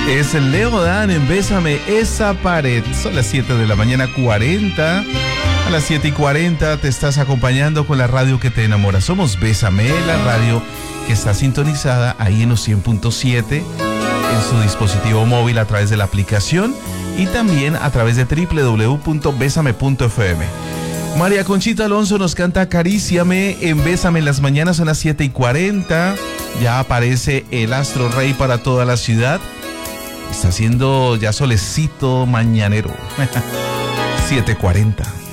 Es el Leo Dan en Bésame esa pared. Son las 7 de la mañana 40. A las 7:40 te estás acompañando con la radio que te enamora. Somos Bésame, la radio que está sintonizada ahí en los 100.7 en su dispositivo móvil a través de la aplicación y también a través de www.besame.fm. María Conchita Alonso nos canta Acaríciame en Bésame en las mañanas, son las 7:40. Ya aparece el astro rey para toda la ciudad. Está haciendo ya solecito mañanero. 7:40.